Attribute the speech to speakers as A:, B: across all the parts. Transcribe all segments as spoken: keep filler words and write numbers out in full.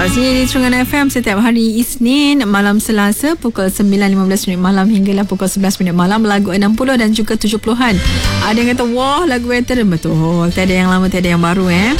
A: Pastinya di Terengganu F M setiap hari Isnin malam Selasa pukul sembilan lima belas minit malam hinggalah pukul sebelas minit malam, lagu enam puluh dan juga tujuh puluhan. Ada yang kata wah lagu veteran, betul, tiada yang lama tiada yang baru eh.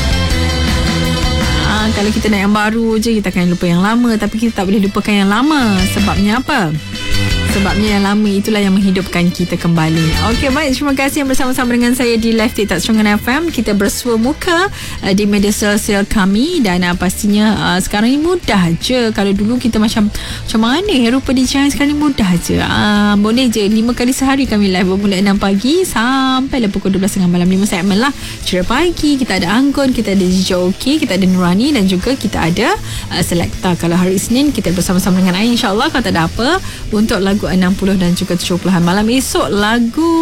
A: Ha, kalau kita nak yang baru je kita akan lupa yang lama, tapi kita tak boleh lupakan yang lama. Sebabnya apa? Sebabnya yang lama itulah yang menghidupkan kita kembali. Okey, baik. Terima kasih yang bersama-sama dengan saya di live TikTok Terengganu F M. Kita bersua muka uh, di media sosial kami. Dan uh, pastinya uh, sekarang ni mudah je. Kalau dulu kita macam macam mana ya rupa D J sekarang ni mudah je. Uh, boleh je lima kali sehari kami live bermula enam pagi sampai lah pukul dua belas tiga puluh malam. lima segmen lah. Ceria pagi, kita ada Anggun, kita ada D J Oki, kita ada Nurani dan juga kita ada uh, Selecta. Kalau hari Isnin kita bersama-sama dengan Ain, insyaAllah kalau tak ada apa untuk lagu enam puluh dan juga tujuh puluhan. Malam esok lagu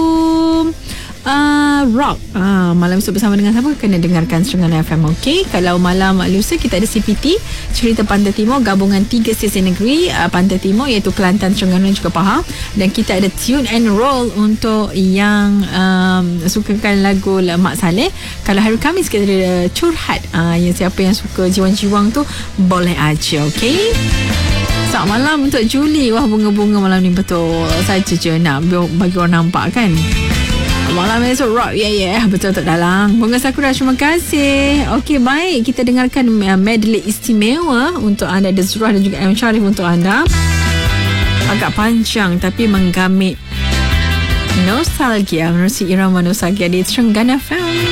A: uh, rock. uh, Malam esok bersama dengan siapa? Kena dengarkan Terengganu F M. Okey, kalau malam lusa kita ada C P T, Cerita Pantai Timur, gabungan tiga stesen negeri uh, Pantai Timur, iaitu Kelantan, Terengganu dan juga Pahang. Dan kita ada Tune and Roll untuk yang um, sukakan lagu Mak Saleh. Kalau hari Khamis kita ada Curhat, uh, yang siapa yang suka jiwang-jiwang tu boleh aja. Okey, Sak malam untuk Juli. Wah, bunga-bunga malam ni betul saja je nak bagi orang nampak kan. Malam esok rock, ya yeah, ya yeah. Betul Tok Dalang. Bunga Sakura, terima kasih. Okey, baik, kita dengarkan medley istimewa untuk anda, Dezrah dan juga M. Sharif untuk anda. Agak panjang tapi menggamit nostalgia, menerusi irama nostalgia di Terengganu F M.